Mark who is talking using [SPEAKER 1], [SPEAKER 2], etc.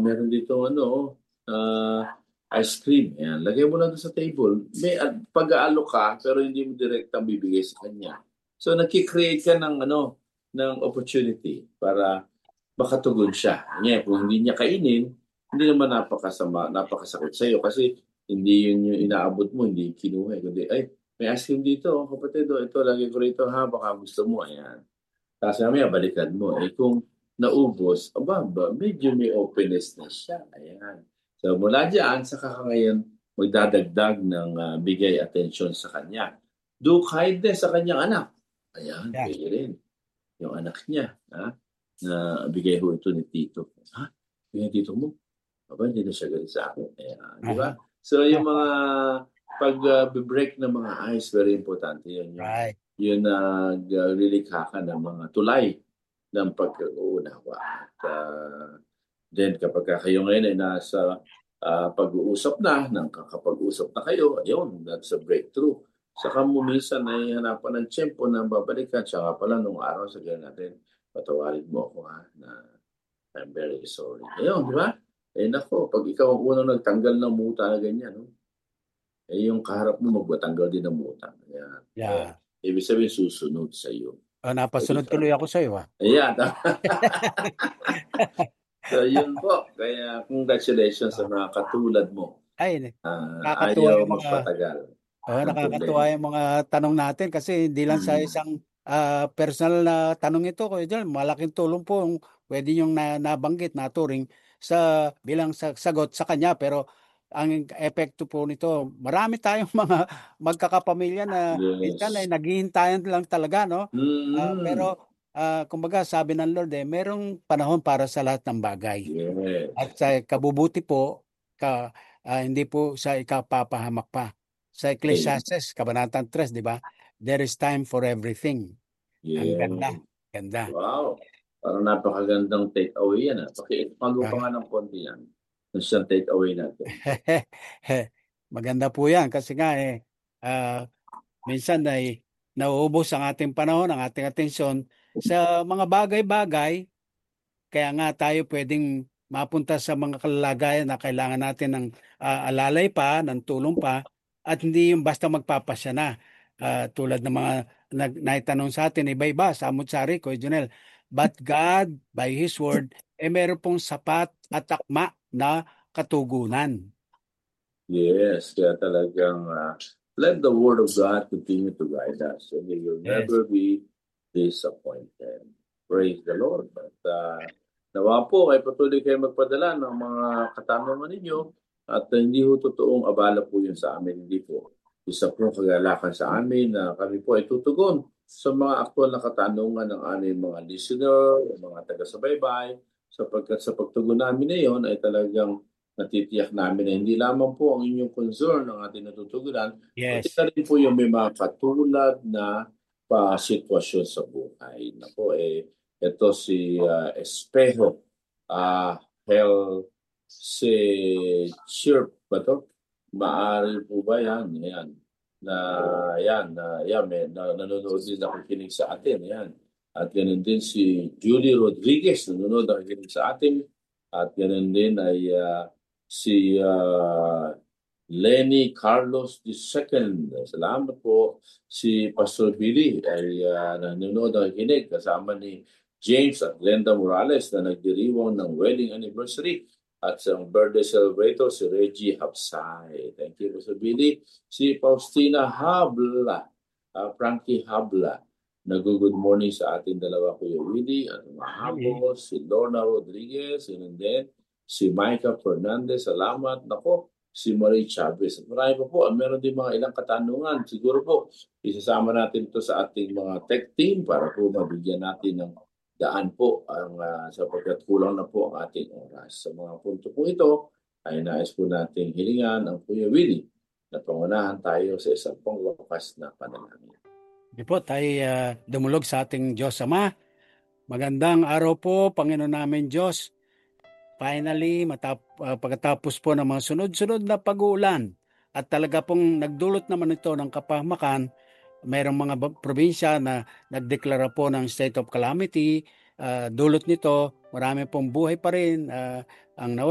[SPEAKER 1] meron dito ice cream. Ayan, lagay mo lang doon sa table. May pag-aalok ka, pero hindi mo direktang bibigay sa kanya. So, nagki-create ka ng opportunity para makatugon siya. Ngayon, kung hindi niya kainin, hindi naman napakasakit sa'yo kasi hindi yun yung inaabot mo, hindi kinuha. Kundi, ay, may ice cream dito, kapatid, ito, lagay ko rito, ha, baka gusto mo. Ayan. Tapos mamaya balikan mo. Kung naubos, medyo may openness na siya. Ayan. So mula dyan, saka ka ngayon magdadagdag ng bigay atensyon sa kanya. Do kindness sa kanyang anak. Ayan,
[SPEAKER 2] Yeah.
[SPEAKER 1] pwede rin. Yung anak niya, na bigay ho ito ni Tito. Ha? Yung Tito mo? Hindi na siya galit sa akin. Ayan, di ba? So yung mga pag-break ng mga ice, very importante yun.
[SPEAKER 2] Right.
[SPEAKER 1] Yun naglilikha ka ng mga tulay ng pagkaunawa. At then kapag kayo ngayon ay nasa pag-uusap nang kakapag-usap na kayo, ayun, that's a breakthrough. Saka mo minsan ay hanapan ng tiyempo na babalikan. Tsaka pala nung araw sa ganyan natin, patawarin mo ako na I'm very sorry. Ayun, di ba? Nako, pag ikaw ang unang nagtanggal ng muta na ganyan, no? Yung kaharap mo magbatanggal din ng muta. Ayan.
[SPEAKER 2] Yeah.
[SPEAKER 1] Ibig sabihin susunod sa iyo.
[SPEAKER 2] Napasunod tuloy ako sa iyo.
[SPEAKER 1] Ayan. So yun po. Kaya congratulations sa mga katulad mo.
[SPEAKER 2] Ay, nakakatuwa
[SPEAKER 1] Ayaw
[SPEAKER 2] yung mga
[SPEAKER 1] magpatagal.
[SPEAKER 2] nakakatuwa yung mga tanong natin kasi hindi lang sa isang personal na tanong ito, Kuya Joel, malaking tulong po yung pwede yung nabanggit, naturing bilang sagot sa kanya, pero ang epekto po nito, marami tayong mga magkakapamilya na minsan ay
[SPEAKER 1] Yes.
[SPEAKER 2] naghihintayan lang talaga, no? Pero kumbaga sabi ng Lord, merong panahon para sa lahat ng bagay.
[SPEAKER 1] Yes.
[SPEAKER 2] At sa kabubuti po, hindi po sa ikapapahamak pa. Sa Ecclesiastes, Kabanatang 3, di ba? There is time for everything. Ang
[SPEAKER 1] Yeah.
[SPEAKER 2] ganda.
[SPEAKER 1] Wow. Parang napakagandang take away yan. Pakipago pa nga ng konti yan. Siyang take away natin.
[SPEAKER 2] Maganda po yan kasi nga minsan ay nauubos ang ating panahon, ang ating atensyon sa mga bagay-bagay. Kaya nga tayo pwedeng mapunta sa mga kalagayan na kailangan natin ng alalay pa, ng tulong pa, at hindi yung basta magpapasya na. Tulad ng mga naitanong sa atin, iba-iba, samot-sari, Kuya Junel. But God, by His Word, meron pong sapat at akma na katugunan.
[SPEAKER 1] Yes, kaya talagang let the Word of God continue to guide us. And you will never be disappointed. Praise the Lord. But nawa po, ay patuloy kayo magpadala ng mga katanungan ninyo at hindi po totoong abala po yun sa amin. Hindi po. Isa po kagalakan sa amin na kami po ay tutugon sa mga aktual na katanungan ng aming mga listener, mga taga-subaybay, sapagkat sa pagtugon namin na yun ay talagang natitiyak namin na hindi lamang po ang inyong concern ng ating natutugunan, pati na rin po yung may mga katulad na sitwasyon sa buhay. Nako, ito si Espejo, si Chirp ba to? Maaari po ba yan? Nanonood din nakikinig sa atin. Yan. At ganun din si Julie Rodriguez, nanonood nakikinig sa atin. At ganun din ay si Lenny Carlos II. Salamat po. Si Pastor Billy ay nanonood nakikinig kasama ni James at Glenda Morales na nagdiriwang ng wedding anniversary. At sa birthday celebrator, si Reggie Hapsay. Thank you, Pastor Billy. Si Faustina Habla, Frankie Habla, nag-good morning sa ating dalawa, Kuya Willie at Mahabo, si Lorna Rodriguez, and then si Micah Fernandez, salamat. Nako, si Marie Chavez. At marami pa po, meron din mga ilang katanungan. Siguro po, isasama natin ito sa ating mga tech team para po mabigyan natin ng daan po sapagkat kulang na po ang ating oras. Sa mga punto po ito, ay nais po nating hilingan ang Kuya Willie na pangunahan tayo sa isang pangwakas na panalangin.
[SPEAKER 2] Di po, tayo dumulog sa ating Diyos Ama. Magandang araw po, Panginoon namin Diyos. Finally, pagkatapos po ng mga sunod-sunod na pag-uulan at talaga pong nagdulot naman ito ng kapahamakan, mayroong mga probinsya na nagdeklara po ng state of calamity. Dulot nito, marami pong buhay pa rin ang